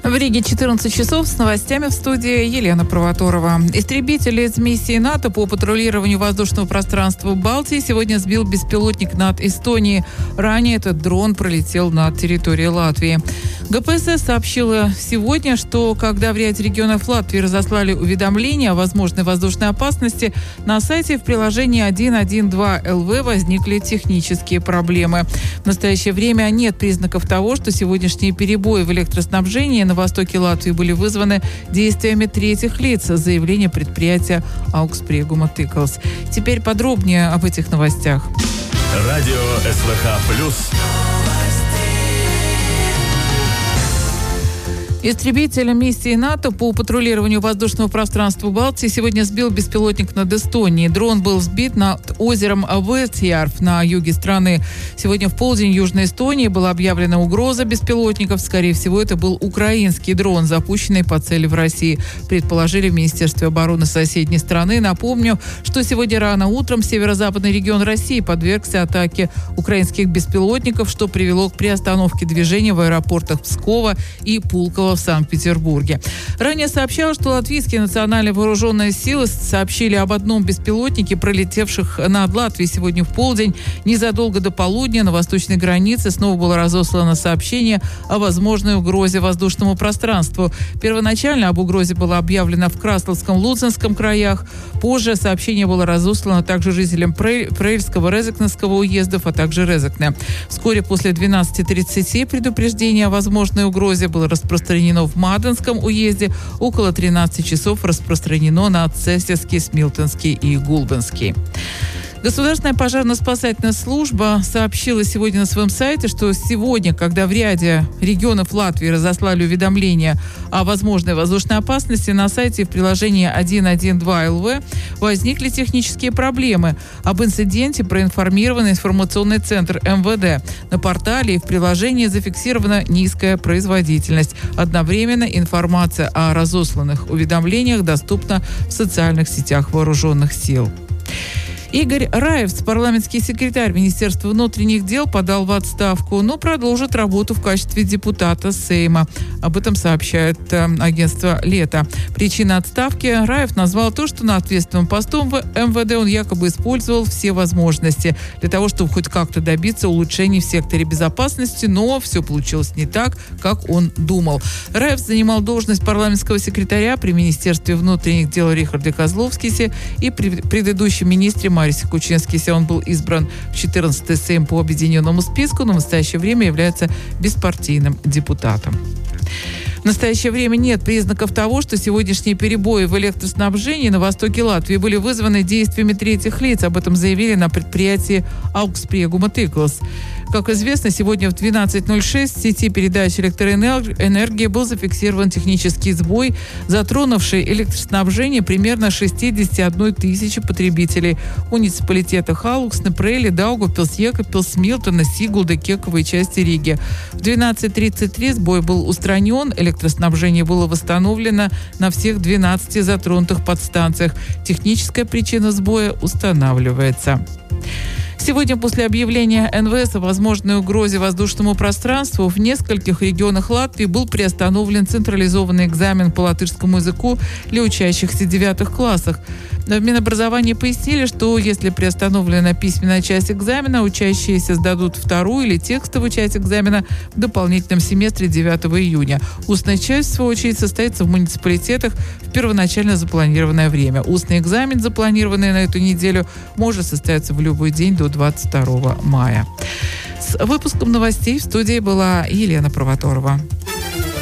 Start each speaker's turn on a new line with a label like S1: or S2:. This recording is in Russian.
S1: В Риге 14 часов с новостями в студии Елена Провоторова. Истребитель из миссии НАТО по патрулированию воздушного пространства Балтии сегодня сбил беспилотник над Эстонией. Ранее этот дрон пролетел над территорией Латвии. ГПСС сообщила сегодня, что когда в ряде регионов Латвии разослали уведомления о возможной воздушной опасности, на сайте в приложении 112 ЛВ возникли технические проблемы. В настоящее время нет признаков того, что сегодняшние перебои в электроснабжении на востоке Латвии были вызваны действиями третьих лиц, заявление предприятия Augsprieguma Tīkls. Теперь подробнее об этих новостях.
S2: Радио СВХ+.
S1: Истребитель миссии НАТО по патрулированию воздушного пространства Балтии сегодня сбил беспилотник над Эстонией. Дрон был сбит над озером Вестьярв на юге страны. Сегодня в полдень Южной Эстонии была объявлена угроза беспилотников. Скорее всего, это был украинский дрон, запущенный по цели в России, предположили в Министерстве обороны соседней страны. Напомню, что сегодня рано утром северо-западный регион России подвергся атаке украинских беспилотников, что привело к приостановке движения в аэропортах Пскова и Пулково в Санкт-Петербурге. Ранее сообщалось, что латвийские национальные вооруженные силы сообщили об одном беспилотнике, пролетевших над Латвией сегодня в полдень. Незадолго до полудня на восточной границе снова было разослано сообщение о возможной угрозе воздушному пространству. Первоначально об угрозе было объявлено в Красловском, Луценском краях. Позже сообщение было разослано также жителям Прельского, Резекненского уездов, а также Резекне. Вскоре после 12:30 предупреждение о возможной угрозе было распространено в Маденском уезде, около 13 часов распространено на Цесевский, Смилтонский и Гулбенский. Государственная пожарно-спасательная служба сообщила сегодня на своем сайте, что сегодня, когда в ряде регионов Латвии разослали уведомления о возможной воздушной опасности, на сайте в приложении 112 ЛВ возникли технические проблемы. Об инциденте проинформирован информационный центр МВД. На портале и в приложении зафиксирована низкая производительность. Одновременно информация о разосланных уведомлениях доступна в социальных сетях вооруженных сил. Игорь Раевц, парламентский секретарь Министерства внутренних дел, подал в отставку, но продолжит работу в качестве депутата Сейма. Об этом сообщает агентство «Лето». Причиной отставки Раев назвал то, что на ответственном посту в МВД он якобы использовал все возможности для того, чтобы хоть как-то добиться улучшений в секторе безопасности, но все получилось не так, как он думал. Раевц занимал должность парламентского секретаря при Министерстве внутренних дел Рихарде Козловскисе и при предыдущем министре Марисе Кучинскисе. Он был избран в 14-й Сейм по объединенному списку, но в настоящее время является беспартийным депутатом. В настоящее время нет признаков того, что сегодняшние перебои в электроснабжении на востоке Латвии были вызваны действиями третьих лиц. Об этом заявили на предприятии Augsprieguma Tīkls. Как известно, сегодня в 12:06 в сети передачи электроэнергии был зафиксирован технический сбой, затронувший электроснабжение примерно 61 тысячи потребителей в муниципалитетах Алуксне, Прели, Даугавпилс, Екапилс, Смилтона, Сигулда, Кековой части Риги. В 12:33 сбой был устранен, электроснабжение было восстановлено на всех 12 затронутых подстанциях. Техническая причина сбоя устанавливается. Сегодня после объявления НВС о возможной угрозе воздушному пространству в нескольких регионах Латвии был приостановлен централизованный экзамен по латышскому языку для учащихся 9 классах. В Минобразовании пояснили, что если приостановлена письменная часть экзамена, учащиеся сдадут вторую или текстовую часть экзамена в дополнительном семестре 9 июня. Устная часть, в свою очередь, состоится в муниципалитетах в первоначально запланированное время. Устный экзамен, запланированный на эту неделю, может состояться в любой день до 22 мая. С выпуском новостей в студии была Елена Провоторова.